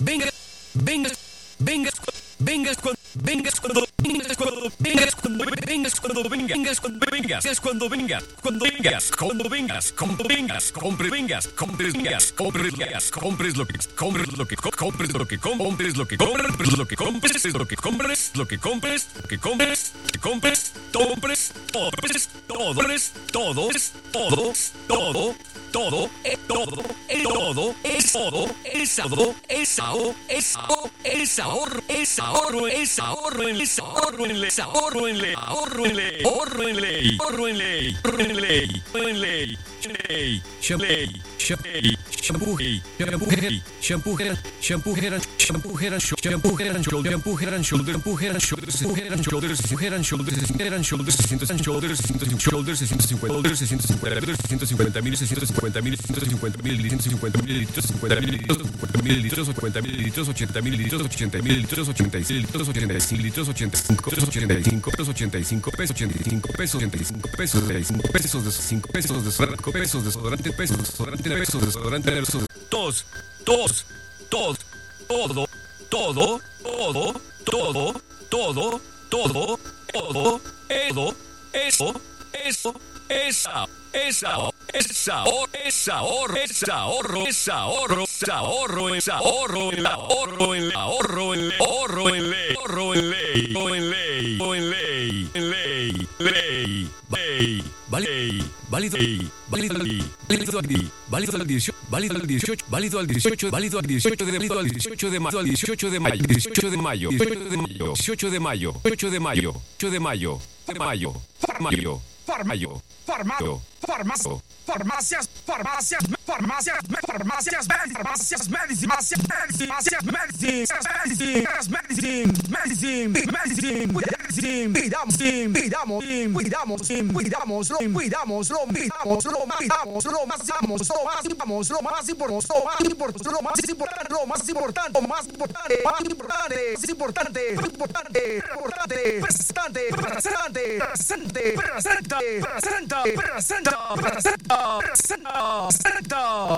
venga, venga, vengas, vengas cuando, vengas cuando, vengas cuando, vengas cuando, vengas cuando, vengas cuando, vengas cuando vengas, cuando vengas, cuando vengas, cuando vengas, compres, vengas, compres, vengas, compres, vengas, compres lo que, compres lo que, compres lo que, compres lo que, compres lo que, compres lo que, compres lo que, compres, que compres, que compres, compres, compres, todos, todos, todos, todo. Todo, todo, todo, es todo, es ahorro, es ahorro, es ahorro, es ahorro, es ahorro, es ahorro, es ahorro, es ahorro, es ahorro, es ahorro, en ley, ahorro en ley, ahorro en ley, ahorro en ley, ley, shampoo, shampoo, shampoo, shampoo, shampoo, shampoo, shampoo, shampoo, shoulders, shoulders, shoulders, shoulders, 150.000 litros, 50.000 litros, 50.000 litros, 50.000 litros, 50.000 litros, 80.000 litros, 80.000 litros, 86 litros, 85 litros, 85 pesos, 85 pesos, 85 pesos, 85 pesos, 85 pesos, 85 pesos, 5 pesos, desodorante, pesos, desodorante, pesos, desodorante, pesos, desodorante, pesos, todos, todos, todos, todo, todo, todo, todo, todo, todo, todo, eso, eso, esa, esa, es ahorro, es ahorro, es ahorro, es ahorro, es ahorro, es ahorro, el ahorro, el ahorro, el ahorro, el ahorro, el ley, en ley, en ley, en ley, ley, ley, válido, válido, válido, válido al 18, válido al 18, válido al 18, válido al 18 de válido al 18 de mayo, al 18 de mayo, 18 de mayo, 18 de mayo, 18 de mayo, 8 de mayo, 8 de mayo, de mayo, mayo. Farmacio, farmacio, farmacio, farmacias, farmacias, farmacias, farmacias, farmacias, medicinas, medicinas, medicinas, medicine, medicine, medicine, medicine, cuidamos, cuidamos, cuidamos, cuidamos, lo cuidamos, lo cuidamos, lo cuidamos, lo más, vamos, lo más, vamos, lo más importante, lo más importante, lo más importante, lo más importante, más importante, más importante, es importante, importante, importante, presente, presente, presente, presente. Presenta, presenta, presenta, presenta, presenta,